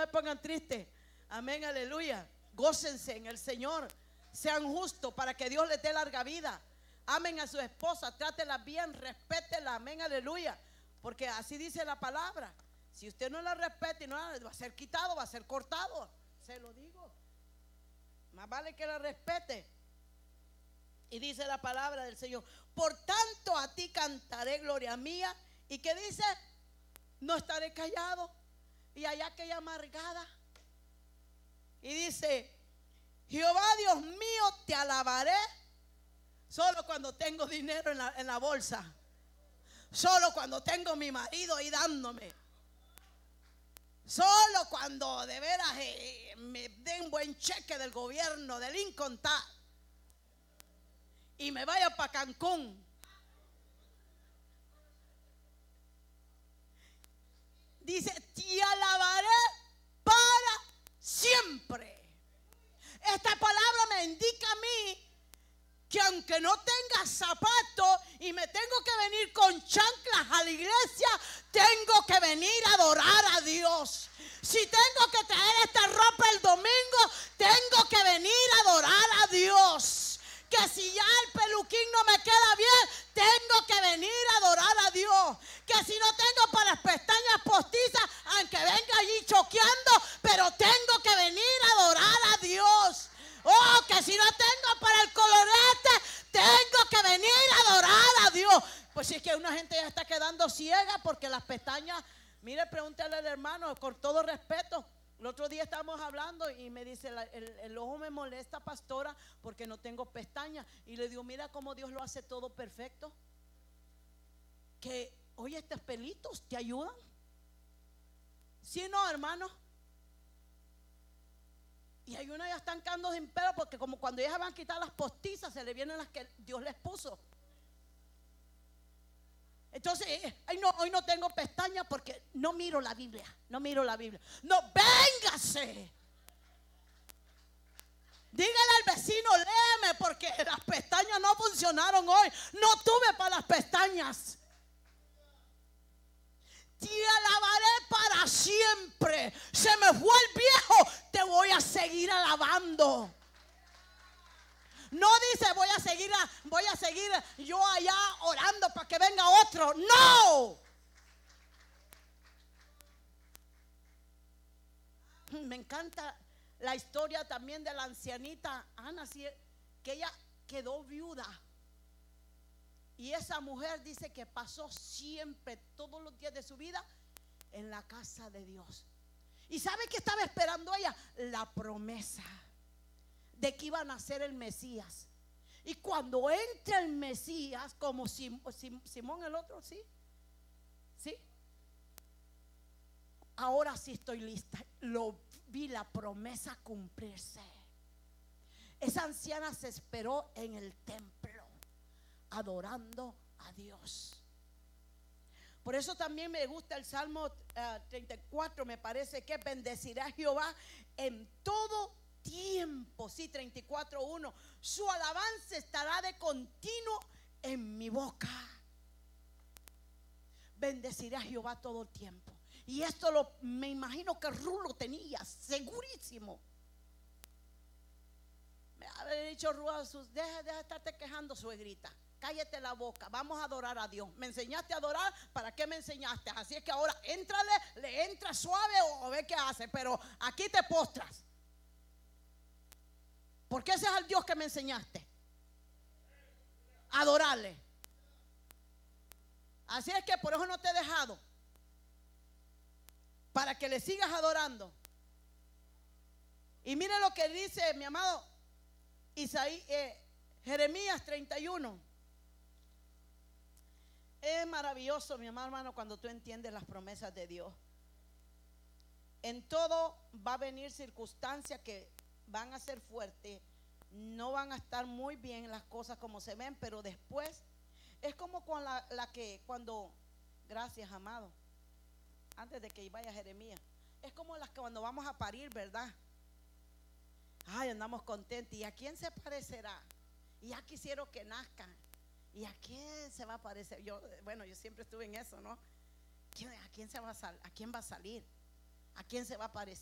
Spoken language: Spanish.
se pongan tristes. Amén, aleluya. Gócense en el Señor. Sean justos para que Dios les dé larga vida. Amen a su esposa, trátela bien, respétela. Amén, aleluya. Porque así dice la palabra. Si usted no la respeta y no la, va a ser quitado, va a ser cortado. Se lo digo. Más vale que la respete. Y dice la palabra del Señor: por tanto a ti cantaré, gloria mía. ¿Y qué dice? No estaré callado. Y allá aquella amargada. Y dice: Jehová Dios mío, te alabaré solo cuando tengo dinero en la bolsa. Solo cuando tengo mi marido ahí dándome. Solo cuando de veras me den buen cheque del gobierno, del Income Tax, y me vaya para Cancún. Dice: te alabaré para siempre. Esta palabra me indica a mí que aunque no tenga zapatos y me tengo que venir con chanclas a la iglesia, tengo que venir a adorar a Dios. Si tengo que traer esta ropa el domingo, tengo que venir a adorar a Dios. Que si ya el peluquín no me queda bien, tengo que venir a adorar a Dios. Que si no tengo para las pestañas postizas, aunque venga allí choqueando, pero tengo que venir a adorar a Dios. Oh, que si no tengo para el colorete, tengo que venir a adorar a Dios. Pues si es que una gente ya está quedando ciega porque las pestañas, mire, pregúntale al hermano, con todo respeto. El otro día estábamos hablando y me dice: el ojo me molesta, pastora, porque no tengo pestañas. Y le digo: mira cómo Dios lo hace todo perfecto. Que, oye, estos pelitos te ayudan. ¿Sí, no, hermano? Y hay unas ya están quedando sin pelo porque como cuando ellas van a quitar las postizas, se le vienen las que Dios les puso. Entonces, hoy no tengo pestañas porque no miro la Biblia. No miro la Biblia. No, véngase. Dígale al vecino: léeme, porque las pestañas no funcionaron hoy. No tuve para las pestañas. Te alabaré para siempre. Se me fue el viejo, te voy a seguir alabando. No dice voy a seguir yo allá orando para que venga otro. No. Me encanta la historia también de la ancianita Ana, que ella quedó viuda. Y esa mujer dice que pasó siempre, todos los días de su vida, en la casa de Dios. ¿Y sabe qué estaba esperando ella? La promesa de que iba a nacer el Mesías. Y cuando entra el Mesías, como Simón el otro, ¿sí? ¿Sí? Ahora sí estoy lista. Lo vi, la promesa cumplirse. Esa anciana se esperó en el templo, adorando a Dios. Por eso también me gusta el Salmo 34, me parece que bendecirá a Jehová en todo tiempo. Sí, 34:1. Su alabanza estará de continuo en mi boca. Bendeciré a Jehová todo el tiempo. Y esto me imagino que Rulo tenía segurísimo. Me había dicho Rulo: deja de estarte quejando, suegrita. Cállate la boca, vamos a adorar a Dios. Me enseñaste a adorar, ¿para qué me enseñaste? Así es que ahora éntrale, le entra suave o ve qué hace, pero aquí te postras. Porque ese es el Dios que me enseñaste. Adorarle. Así es que por eso no te he dejado, para que le sigas adorando. Y mire lo que dice mi amado Jeremías 31. Es maravilloso, mi amado hermano, cuando tú entiendes las promesas de Dios. En todo va a venir circunstancias que van a ser fuertes. No van a estar muy bien las cosas como se ven, pero después es como con gracias, amado, antes de que vaya Jeremías, es como las que cuando vamos a parir, ¿verdad? Ay, andamos contentos. ¿Y a quién se parecerá? Y ya quisieron que nazcan. ¿Y a quién se va a parecer? Yo siempre estuve en eso, ¿no? ¿A quién va a salir? ¿A quién se va a parecer?